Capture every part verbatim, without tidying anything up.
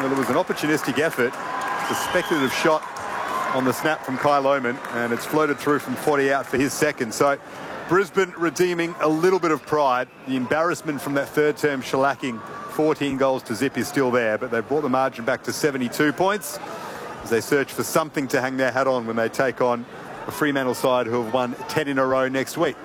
Well, it was an opportunistic effort. The speculative shot on the snap from Kai Lohmann, and it's floated through from forty out for his second. So Brisbane redeeming a little bit of pride. The embarrassment from that third term shellacking, fourteen goals to zip, is still there, but they've brought the margin back to seventy-two points as they search for something to hang their hat on when they take on a Fremantle side who have won ten in a row next week.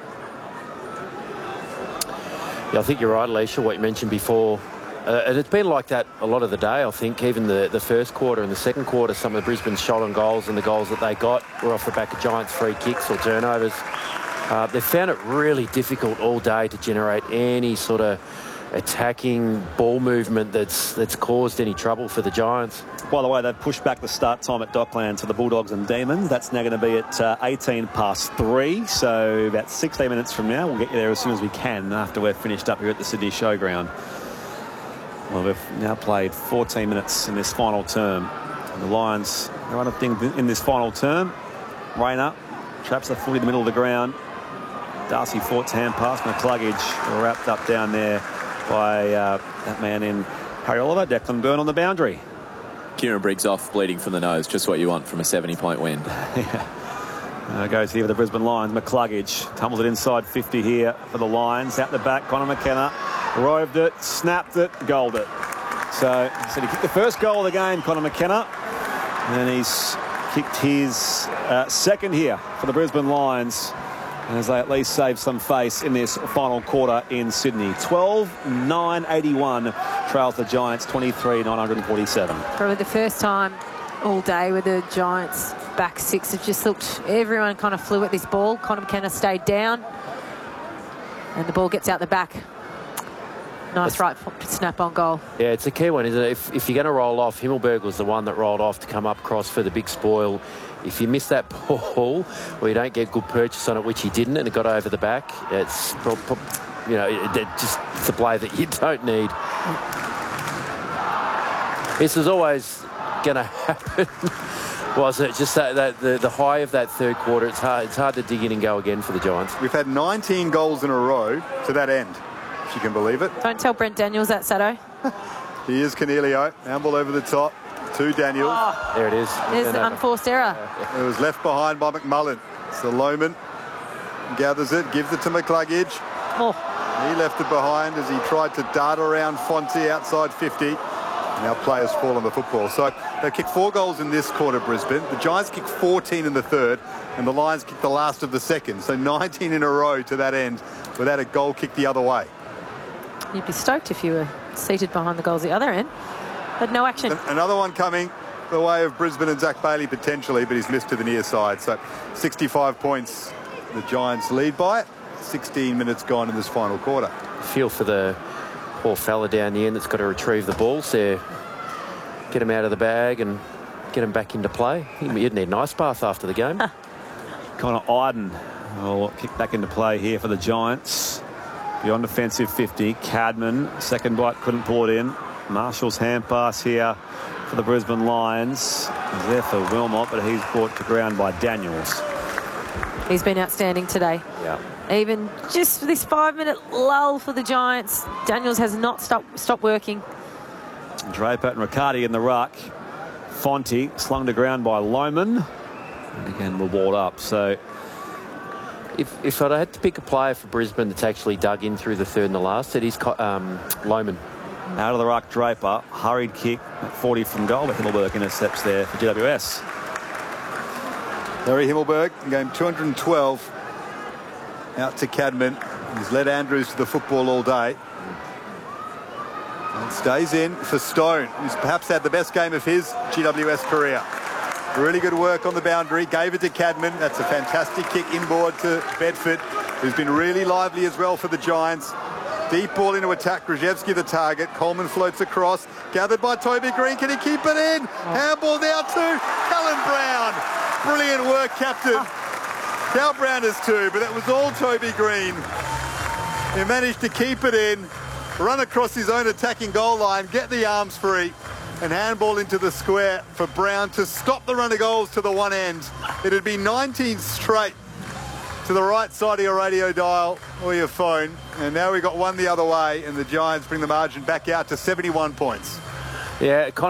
Yeah, I think you're right, Alicia, what you mentioned before. Uh, and it's been like that a lot of the day, I think. Even the, the first quarter and the second quarter, some of Brisbane's shot on goals and the goals that they got were off the back of Giants free kicks or turnovers. Uh, they've found it really difficult all day to generate any sort of attacking ball movement that's that's caused any trouble for the Giants. By the way, they've pushed back the start time at Docklands for the Bulldogs and Demons. That's now going to be at uh, eighteen past three, so about sixteen minutes from now. We'll get you there as soon as we can after we're finished up here at the Sydney Showground. Well, we've now played fourteen minutes in this final term. And the Lions, they're on a thing in this final term. Rayner traps the footy in the middle of the ground. Darcy Fort's hand pass, McCluggage wrapped up down there by uh, that man in Harry Oliver. Declan Byrne on the boundary. Kieran Briggs off, bleeding from the nose. Just what you want from a seventy point win. yeah. uh, goes here for the Brisbane Lions. McCluggage tumbles it inside fifty here for the Lions. Out the back, Connor McKenna roved it, snapped it, goaled it. So, so he kicked the first goal of the game, Connor McKenna. And he's kicked his uh, second here for the Brisbane Lions, as they at least save some face in this final quarter in Sydney. twelve nine eighty-one trails the Giants, twenty-three nine forty-seven. Probably the first time all day with the Giants back six. It just looked, everyone kind of flew at this ball. Connor McKenna stayed down, and the ball gets out the back. Nice That's, right snap on goal. Yeah, it's a key one, isn't it? If, if you're going to roll off, Himmelberg was the one that rolled off to come up across for the big spoil. If you miss that ball, or you don't get good purchase on it, which he didn't, and it got over the back, it's, you know, it, it just it's a play that you don't need. This is always going to happen, was it? Just that, that the, the high of that third quarter, it's hard, it's hard to dig in and go again for the Giants. We've had nineteen goals in a row to that end, if you can believe it. Don't tell Brent Daniels that, Sato. Here's Canelio, handball over the top to Daniels. Oh, there it is. There's an unforced error. It was left behind by McMullen. So Lohmann gathers it, gives it to McCluggage. Oh. He left it behind as he tried to dart around Fonte outside fifty. Now players fall on the football. So they kicked four goals in this quarter, Brisbane. The Giants kicked fourteen in the third, and the Lions kicked the last of the second. So nineteen in a row to that end without a goal kick the other way. You'd be stoked if you were seated behind the goals the other end. But no action. Another one coming the way of Brisbane and Zach Bailey potentially, but he's missed to the near side. So sixty-five points the Giants lead by it. sixteen minutes gone in this final quarter. Feel for the poor fella down the end that's got to retrieve the balls there. Get him out of the bag and get him back into play. You'd need an ice bath after the game. Connor Iden will kick back into play here for the Giants. Beyond defensive fifty. Cadman, second bite, couldn't pull it in. Marshall's hand pass here for the Brisbane Lions. He's there for Wilmot, but he's brought to ground by Daniels. He's been outstanding today. Yeah. Even just this five-minute lull for the Giants, Daniels has not stopped stopped working. Draper and Riccardi in the ruck. Fonte slung to ground by Lohmann. And again, we'll walled up. So if if I had to pick a player for Brisbane that's actually dug in through the third and the last, it is um, Lohmann. Out of the ruck, Draper. Hurried kick at forty from goal. But Himmelberg intercepts there for G W S. Larry Himmelberg, game two hundred twelve. Out to Cadman. He's led Andrews to the football all day. And stays in for Stone, who's perhaps had the best game of his G W S career. Really good work on the boundary. Gave it to Cadman. That's a fantastic kick inboard to Bedford, who's been really lively as well for the Giants. Deep ball into attack. Grzyzewski the target. Coleman floats across. Gathered by Toby Green. Can he keep it in? Oh. Handball now to Callum Brown. Brilliant work, captain. Oh. Cal Brown is two, but that was all Toby Green. He managed to keep it in, run across his own attacking goal line, get the arms free, and handball into the square for Brown to stop the run of goals to the one end. It'd be nineteen straight to the right side of your radio dial or your phone. And now we've got one the other way, and the Giants bring the margin back out to seventy-one points. Yeah,